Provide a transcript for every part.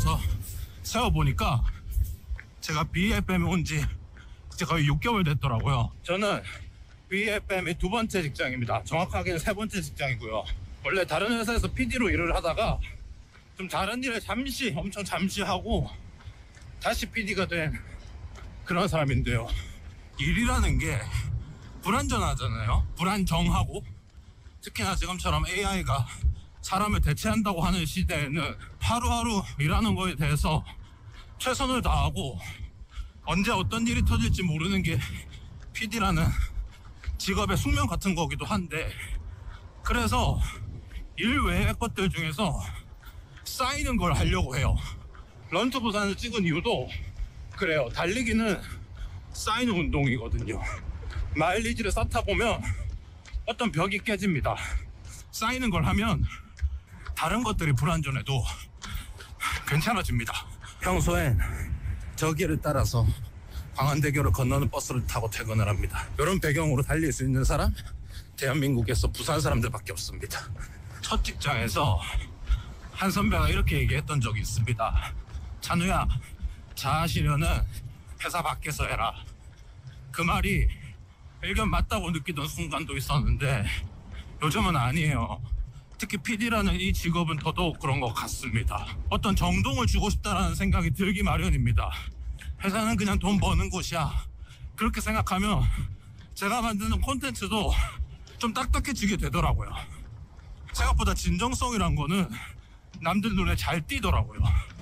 하면서 세워보니까 제가 BFM에 온 지 이제 거의 6개월 됐더라고요. 저는 BFM이 2번째 직장입니다. 정확하게는 3번째 직장이고요. 원래 다른 회사에서 PD로 일을 하다가 좀 다른 일을 엄청 잠시 하고 다시 PD가 된 그런 사람인데요. 일이라는 게 불안전하잖아요. 불안정하고, 특히나 지금처럼 AI가 사람을 대체한다고 하는 시대에는 하루하루 일하는 거에 대해서 최선을 다하고 언제 어떤 일이 터질지 모르는 게 PD라는 직업의 숙명 같은 거기도 한데, 그래서 일 외의 것들 중에서 쌓이는 걸 하려고 해요. 런투 부산을 찍은 이유도 그래요. 달리기는 쌓이는 운동이거든요. 마일리지를 쌓다 보면 어떤 벽이 깨집니다. 쌓이는 걸 하면 다른 것들이 불안전해도 괜찮아집니다. 평소엔 저 길을 따라서 광안대교를 건너는 버스를 타고 퇴근을 합니다. 이런 배경으로 달릴 수 있는 사람, 대한민국에서 부산 사람들밖에 없습니다. 첫 직장에서 한 선배가 이렇게 얘기했던 적이 있습니다. 찬우야, 자아실현은 회사 밖에서 해라. 그 말이 일견 맞다고 느끼던 순간도 있었는데 요즘은 아니에요. 특히 PD라는 이 직업은 더더욱 그런 것 같습니다. 어떤 정동을 주고 싶다는 생각이 들기 마련입니다. 회사는 그냥 돈 버는 곳이야. 그렇게 생각하면 제가 만드는 콘텐츠도 좀 딱딱해지게 되더라고요. 생각보다 진정성이란 거는 남들 눈에 잘 띄더라고요.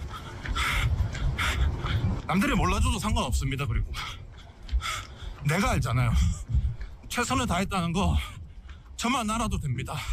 남들이 몰라줘도 상관없습니다. 그리고 내가 알잖아요. 최선을 다했다는 거 저만 알아도 됩니다.